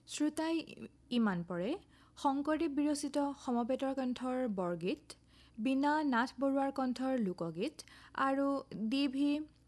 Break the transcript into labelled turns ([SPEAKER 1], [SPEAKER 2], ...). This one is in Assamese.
[SPEAKER 1] শ্ৰোতাই ইমান পৰে শংকৰদেৱ বিৰচিত সমবেতৰ কণ্ঠৰ বৰগীত, বীণা নাথ বৰুৱাৰ কণ্ঠৰ লোকগীত আৰু ডি ভি